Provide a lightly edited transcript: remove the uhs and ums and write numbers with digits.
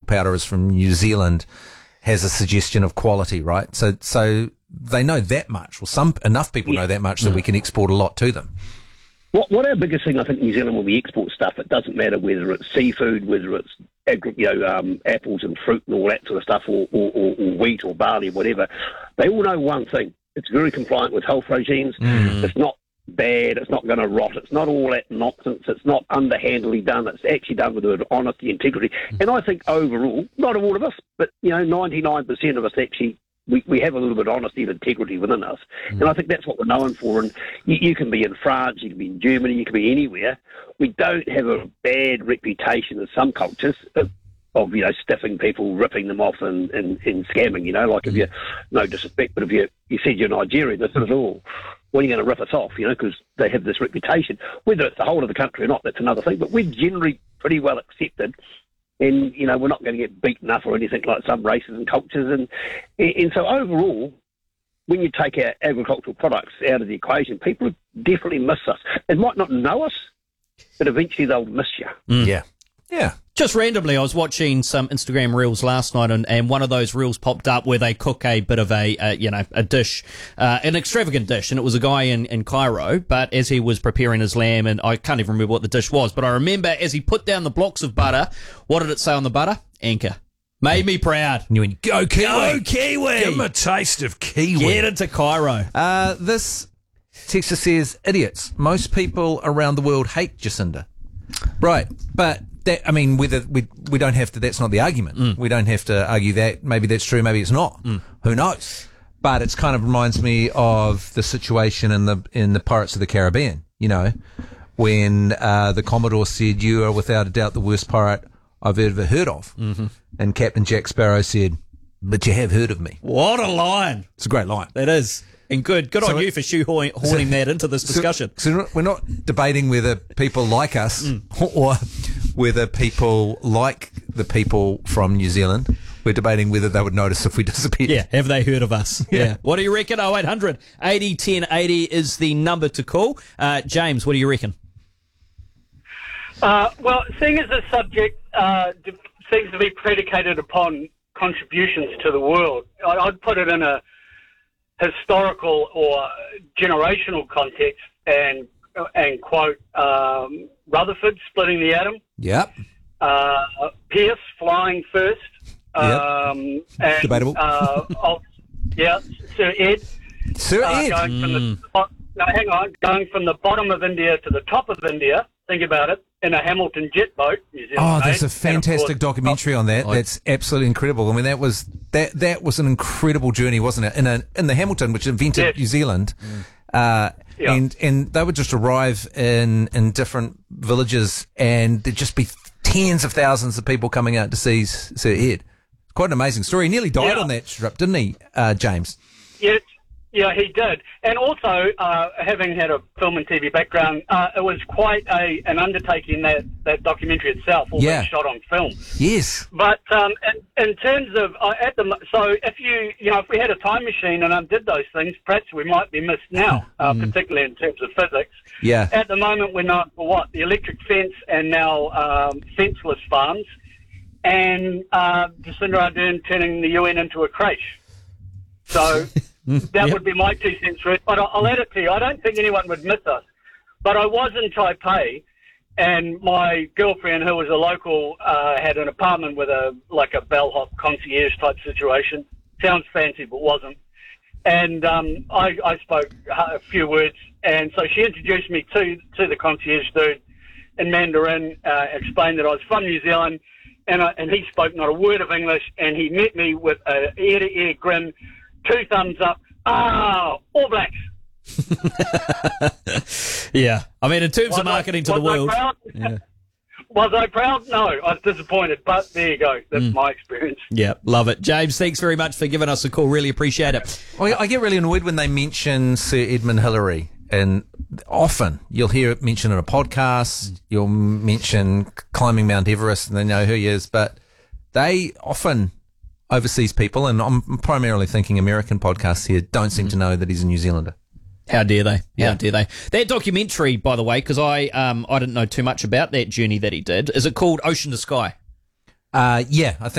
powder is from New Zealand has a suggestion of quality, right? So they know that much, or enough people know that much that we can export a lot to them. What our biggest thing, I think, in New Zealand, when we export stuff, it doesn't matter whether it's seafood, whether it's apples and fruit and all that sort of stuff, or wheat or barley, whatever. They all know one thing: it's very compliant with health regimes. It's not bad. It's not going to rot. It's not all that nonsense. It's not underhandedly done. It's actually done with honesty, integrity. And I think overall, not all of us, but 99% of us actually. We have a little bit of honesty and integrity within us. And I think that's what we're known for. And you can be in France, you can be in Germany, you can be anywhere. We don't have a bad reputation in some cultures of stiffing people, ripping them off and scamming, like if you, no disrespect, but if you said you're Nigerian, they sort of, when are you going to rip us off, because they have this reputation. Whether it's the whole of the country or not, that's another thing. But we're generally pretty well accepted. And, we're not going to get beaten up or anything like some races and cultures. And so overall, when you take our agricultural products out of the equation, people definitely miss us. They might not know us, but eventually they'll miss you. Yeah. Yeah. Just randomly, I was watching some Instagram reels last night, and one of those reels popped up where they cook a bit of a dish, an extravagant dish, and it was a guy in Cairo, but as he was preparing his lamb, and I can't even remember what the dish was, but I remember as he put down the blocks of butter, what did it say on the butter? Anchor. Made me proud. And you went, go Kiwi! Go Kiwi! Give him a taste of Kiwi. Get into Cairo. This texter says, idiots. Most people around the world hate Jacinda. Right, but whether we don't have to, that's not the argument. We don't have to argue that. Maybe that's true, maybe it's not. Who knows? But it's kind of reminds me of the situation in the Pirates of the Caribbean, when the Commodore said, you are without a doubt the worst pirate I've ever heard of. And Captain Jack Sparrow said, but you have heard of me. What a line. It's a great line. It is. And good on you for shoehorning that into this discussion. So we're not debating whether people like us or whether people like the people from New Zealand. We're debating whether they would notice if we disappeared. Yeah, have they heard of us? Yeah. What do you reckon? 0800 80 10 80 is the number to call. James, what do you reckon? Well, seeing as this subject seems to be predicated upon contributions to the world, I'd put it in a historical or generational context and quote Rutherford splitting the atom. Yep. Pierce flying first. And, debatable. Sir Ed. Sir Ed. Going from the bottom of India to the top of India. Think about it. In a Hamilton jet boat. There's a fantastic documentary on that. That's absolutely incredible. I mean, that was an incredible journey, wasn't it? In the Hamilton, which invented New Zealand, and they would just arrive in different villages, and there'd just be tens of thousands of people coming out to see Sir Ed. Quite an amazing story. He nearly died on that trip, didn't he, James? Yes. Yeah, he did. And also, having had a film and TV background, it was quite an undertaking, that documentary itself, all being shot on film. Yes. But in terms of, so if if we had a time machine and undid those things, perhaps we might be missed now, particularly in terms of physics. Yeah. At the moment, we're known for what? The electric fence and now fenceless farms, and Jacinda Ardern turning the UN into a creche. So... That would be my 2 cents worth. But I'll add it to you. I don't think anyone would miss us. But I was in Taipei, and my girlfriend, who was a local, had an apartment with a bellhop concierge type situation. Sounds fancy, but wasn't. And I spoke a few words, and so she introduced me to the concierge dude in Mandarin, explained that I was from New Zealand, and he spoke not a word of English, and he met me with an ear-to-ear grin, 2 thumbs up. All Blacks. Yeah. I mean, in terms of marketing to the world. Was I proud? No, I was disappointed. But there you go. That's my experience. Yeah, love it. James, thanks very much for giving us a call. Really appreciate it. Well, I get really annoyed when they mention Sir Edmund Hillary. And often you'll hear it mentioned in a podcast. You'll mention climbing Mount Everest and they know who he is. But they often... overseas people, and I'm primarily thinking American podcasts here, don't seem to know that he's a New Zealander. How dare they? How dare they? That documentary, by the way, because I didn't know too much about that journey that he did. Is it called Ocean to Sky? Yeah, I think